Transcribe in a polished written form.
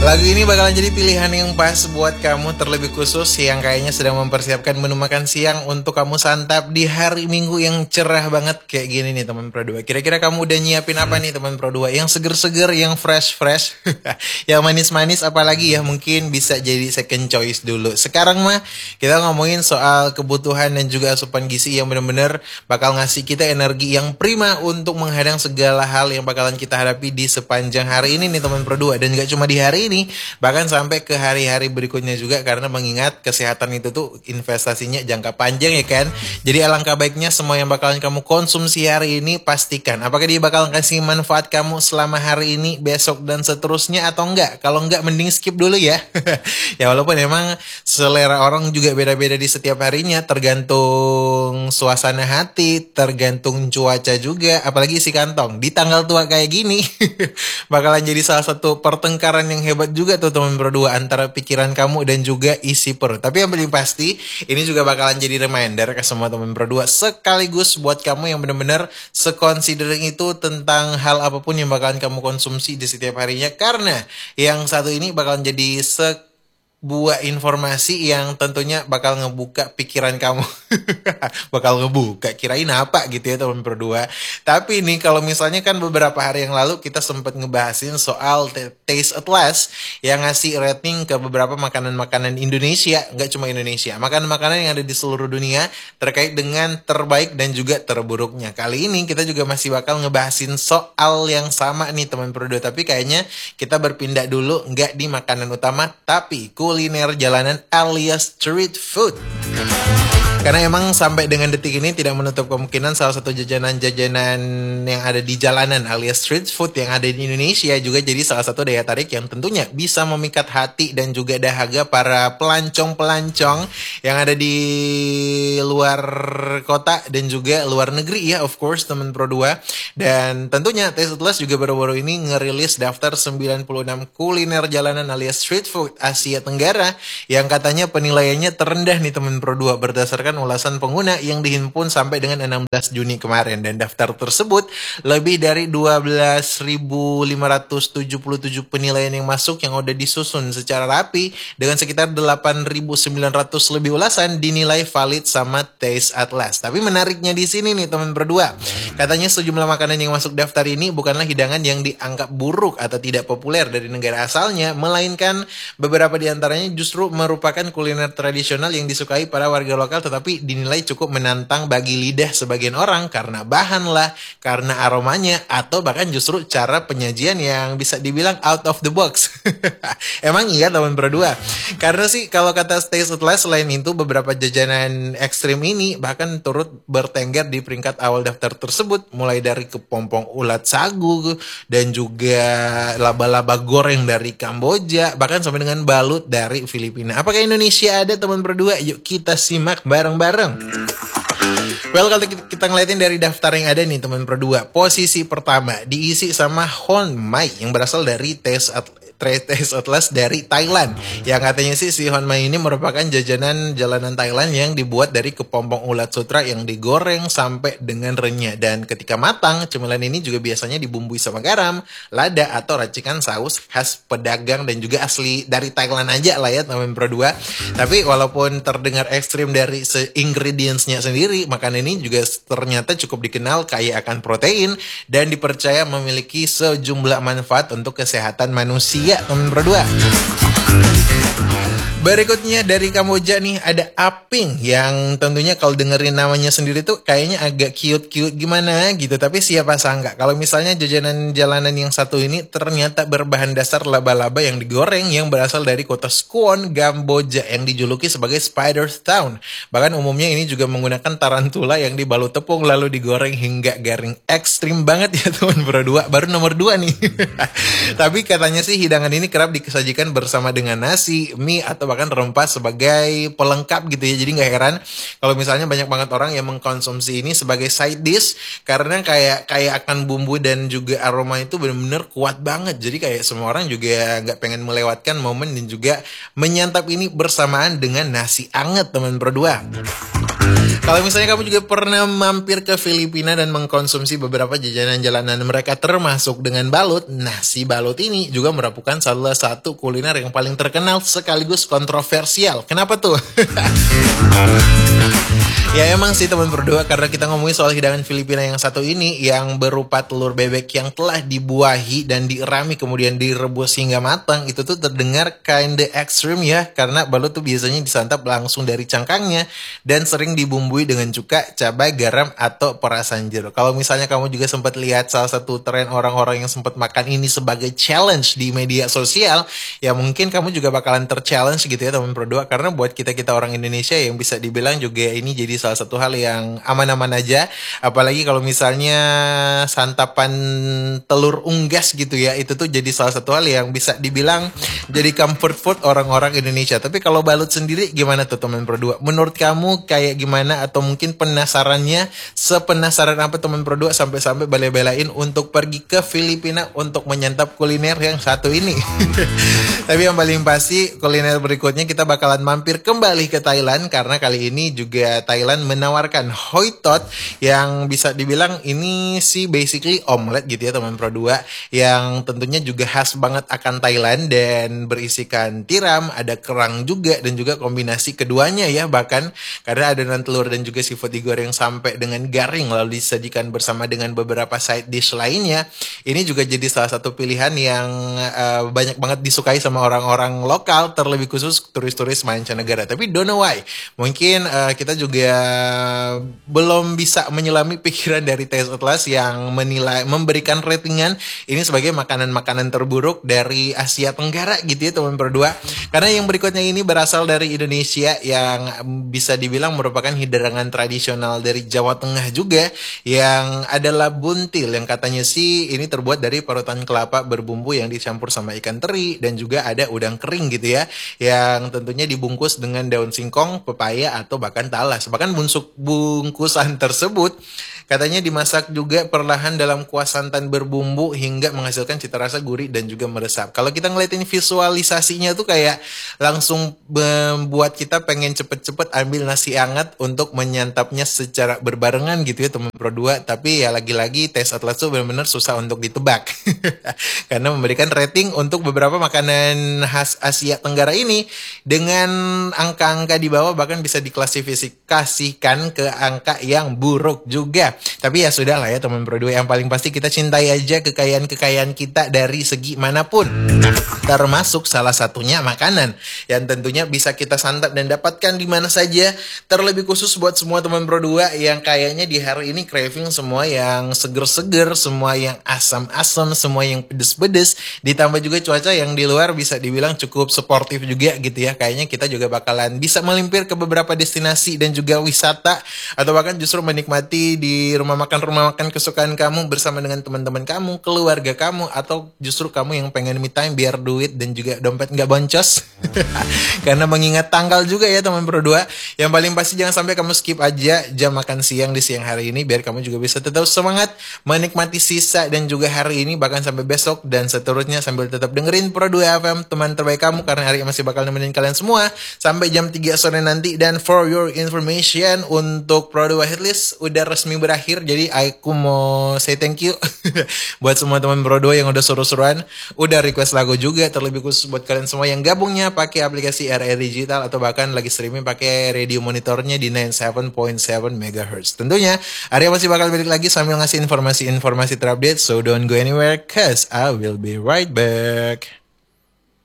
Lagu ini bakalan jadi pilihan yang pas buat kamu, terlebih khusus yang kayaknya sedang mempersiapkan menu makan siang untuk kamu santap di hari Minggu yang cerah banget kayak gini nih teman Pro 2. Kira-kira kamu udah nyiapin apa nih teman Pro 2? Yang seger-seger, yang fresh-fresh, yang manis-manis, apalagi ya mungkin bisa jadi second choice dulu. Sekarang mah kita ngomongin soal kebutuhan dan juga asupan gizi yang benar-benar bakal ngasih kita energi yang prima untuk menghadang segala hal yang bakalan kita hadapi di sepanjang hari ini nih teman Pro 2. Dan gak cuma di hari ini, bahkan sampai ke hari-hari berikutnya juga, karena mengingat kesehatan itu tuh investasinya jangka panjang ya kan. Jadi alangkah baiknya semua yang bakalan kamu konsumsi hari ini pastikan apakah dia bakalan kasih manfaat kamu selama hari ini, besok dan seterusnya atau enggak. Kalau enggak mending skip dulu ya. Ya walaupun emang selera orang juga beda-beda di setiap harinya, tergantung suasana hati, tergantung cuaca juga, apalagi isi kantong. Di tanggal tua kayak gini bakalan jadi salah satu pertengkaran yang hebat juga tuh teman berdua antara pikiran kamu dan juga isi perut. Tapi yang paling pasti ini juga bakalan jadi reminder ke semua teman berdua, sekaligus buat kamu yang benar-benar seconsidering itu tentang hal apapun yang bakalan kamu konsumsi di setiap harinya, karena yang satu ini bakalan jadi buah informasi yang tentunya bakal ngebuka pikiran kamu. Bakal ngebuka, kirain apa gitu ya teman berdua. Tapi nih kalau misalnya kan beberapa hari yang lalu kita sempat ngebahasin soal Taste Atlas yang ngasih rating ke beberapa makanan-makanan Indonesia, nggak cuma Indonesia, makanan-makanan yang ada di seluruh dunia terkait dengan terbaik dan juga terburuknya. Kali ini kita juga masih bakal ngebahasin soal yang sama nih teman berdua, tapi kayaknya kita berpindah dulu, nggak di makanan utama tapi kuliner jalanan alias street food. Karena emang sampai dengan detik ini tidak menutup kemungkinan salah satu jajanan-jajanan yang ada di jalanan alias street food yang ada di Indonesia juga jadi salah satu daya tarik yang tentunya bisa memikat hati dan juga dahaga para pelancong-pelancong yang ada di luar kota dan juga luar negeri ya, of course teman Pro 2. Dan tentunya Taste Atlas juga baru-baru ini ngerilis daftar 96 kuliner jalanan alias street food Asia Tenggara yang katanya penilaiannya terendah nih teman Pro 2 berdasarkan ulasan pengguna yang dihimpun sampai dengan 16 Juni kemarin. Dan daftar tersebut lebih dari 12.577 penilaian yang masuk yang udah disusun secara rapi dengan sekitar 8.900 lebih ulasan dinilai valid sama Taste Atlas. Tapi menariknya di sini nih teman berdua, katanya sejumlah makanan yang masuk daftar ini bukanlah hidangan yang dianggap buruk atau tidak populer dari negara asalnya, melainkan beberapa di antaranya justru merupakan kuliner tradisional yang disukai para warga lokal tetapi dinilai cukup menantang bagi lidah sebagian orang karena bahan lah, karena aromanya, atau bahkan justru cara penyajian yang bisa dibilang out of the box. Emang iya teman berdua. Karena sih kalau kata Taste Atlas, selain itu beberapa jajanan ekstrim ini bahkan turut bertengger di peringkat awal daftar tersebut, mulai dari kepompong ulat sagu dan juga laba-laba goreng dari Kamboja, bahkan sampai dengan balut dari Filipina. Apakah Indonesia ada teman berdua? Yuk kita simak bareng-bareng. Well, kalau kita ngeliatin dari daftar yang ada nih teman Pro 2, posisi pertama diisi sama Hon Mai yang berasal dari Taste Atlas dari Thailand. Yang katanya sih si Hon Mai ini merupakan jajanan jalanan Thailand yang dibuat dari kepompong ulat sutra yang digoreng sampai dengan renyah. Dan ketika matang, cemilan ini juga biasanya dibumbui sama garam, lada atau racikan saus khas pedagang dan juga asli dari Thailand aja lah ya teman Pro 2. Tapi walaupun terdengar ekstrim dari ingredients-nya sendiri, makanan ini juga ternyata cukup dikenal kaya akan protein dan dipercaya memiliki sejumlah manfaat untuk kesehatan manusia. Teman berdua. Berikutnya dari Kamboja nih ada aping yang tentunya kalau dengerin namanya sendiri tuh kayaknya agak cute-cute gimana gitu. Tapi siapa sangka kalau misalnya jajanan jalanan yang satu ini ternyata berbahan dasar laba-laba yang digoreng yang berasal dari kota Skuon, Kamboja yang dijuluki sebagai Spider's Town. Bahkan umumnya ini juga menggunakan tarantula yang dibalut tepung lalu digoreng hingga garing. Ekstrim banget ya teman berdua. Baru nomor 2 nih. Tapi katanya sih hidangan ini kerap disajikan bersama dengan nasi, mie atau bahkan rempah sebagai pelengkap gitu ya. Jadi nggak heran kalau misalnya banyak banget orang yang mengkonsumsi ini sebagai side dish karena kayak akan bumbu dan juga aroma itu benar-benar kuat banget. Jadi kayak semua orang juga nggak pengen melewatkan momen dan juga menyantap ini bersamaan dengan nasi anget teman berdua. Kalau misalnya kamu juga pernah mampir ke Filipina dan mengkonsumsi beberapa jajanan jalanan mereka termasuk dengan balut, nah si balut ini juga merupakan salah satu kuliner yang paling terkenal sekaligus kontroversial. Kenapa tuh? Ya emang sih teman berdua, karena kita ngomongin soal hidangan Filipina yang satu ini yang berupa telur bebek yang telah dibuahi dan dirami kemudian direbus hingga matang, itu tuh terdengar kinda ekstrim ya, karena balut tuh biasanya disantap langsung dari cangkangnya dan sering dibumbui dengan cuka, cabai, garam, atau perasan jeruk. Kalau misalnya kamu juga sempat lihat salah satu tren orang-orang yang sempat makan ini sebagai challenge di media sosial, ya mungkin kamu juga bakalan ter-challenge gitu ya teman berdua, karena buat kita-kita orang Indonesia yang bisa dibilang juga ini jadi salah satu hal yang aman-aman aja. Apalagi kalau misalnya santapan telur unggas gitu ya, itu tuh jadi salah satu hal yang bisa dibilang jadi comfort food orang-orang Indonesia. Tapi kalau balut sendiri gimana tuh teman berdua? Menurut kamu kayak gimana, atau mungkin penasarannya sepenasaran apa teman berdua sampai-sampai bela-belain untuk pergi ke Filipina untuk menyantap kuliner yang satu ini? Tapi yang paling pasti kuliner berikutnya kita bakalan mampir kembali ke Thailand, karena kali ini juga Thailand menawarkan hoi tot yang bisa dibilang ini sih basically omelet gitu ya teman berdua, yang tentunya juga khas banget akan Thailand dan berisikan tiram, ada kerang juga, dan juga kombinasi keduanya ya, bahkan karena adonan telur dan juga seafood digoreng sampai dengan garing lalu disajikan bersama dengan beberapa side dish lainnya. Ini juga jadi salah satu pilihan yang banyak banget disukai sama orang-orang lokal, terlebih khusus turis-turis mancanegara. Tapi don't know why, mungkin kita juga belum bisa menyelami pikiran dari Taste Atlas yang memberikan ratingan ini sebagai makanan-makanan terburuk dari Asia Tenggara gitu ya teman berdua. Karena yang berikutnya ini berasal dari Indonesia, yang bisa dibilang merupakan hidangan tradisional dari Jawa Tengah juga, yang adalah buntil, yang katanya sih ini terbuat dari parutan kelapa berbumbu yang dicampur sama ikan teri, dan juga ada udang kering gitu ya, yang tentunya dibungkus dengan daun singkong, pepaya, atau bahkan talas. Bahkan bungkusan tersebut katanya dimasak juga perlahan dalam kuah santan berbumbu hingga menghasilkan cita rasa gurih dan juga meresap. Kalau kita ngeliatin visualisasinya tuh kayak langsung membuat kita pengen cepet-cepet ambil nasi hangat untuk menyantapnya secara berbarengan gitu ya teman berdua. Tapi ya lagi-lagi Taste Atlas tuh benar-benar susah untuk ditebak karena memberikan rating untuk beberapa makanan khas Asia Tenggara ini dengan angka-angka di bawah, bahkan bisa diklasifikasikan ke angka yang buruk juga. Tapi ya sudah lah ya teman berdua, yang paling pasti kita cintai aja kekayaan-kekayaan kita dari segi manapun, termasuk salah satunya makanan yang tentunya bisa kita santap dan dapatkan di mana saja. Terlebih khusus buat semua teman berdua yang kayaknya di hari ini craving semua yang seger-seger, semua yang asam-asam, semua yang pedes-pedes, ditambah juga cuaca yang di luar bisa dibilang cukup suportif juga gitu ya. Kayaknya kita juga bakalan bisa melimpir ke beberapa destinasi dan juga wisata, atau bahkan justru menikmati di rumah makan kesukaan kamu bersama dengan teman-teman kamu, keluarga kamu, atau justru kamu yang pengen me time biar duit dan juga dompet nggak boncos. Karena mengingat tanggal juga ya teman berdua, yang paling pasti jangan sampai kamu skip aja jam makan siang di siang hari ini, biar kamu juga bisa tetap semangat menikmati sisa dan juga hari ini, bahkan sampai besok dan seterusnya, sambil tetap dengerin Pro 2 FM, teman terbaik kamu, karena hari ini masih bakal nemenin kalian semua sampai jam 3 sore nanti. Dan for your information, untuk Pro 2 Hitlist udah resmi berakhir, jadi aku mau say thank you buat semua teman Pro 2 yang udah seru-seruan, udah request lagu juga, terlebih khusus buat kalian semua yang gabungnya pakai aplikasi RR Digital, atau bahkan lagi streaming pakai radio monitornya di 97.7 MHz. Tentunya Arya masih bakal balik lagi sambil ngasih informasi-informasi terupdate, so don't go anywhere cause I will be right back.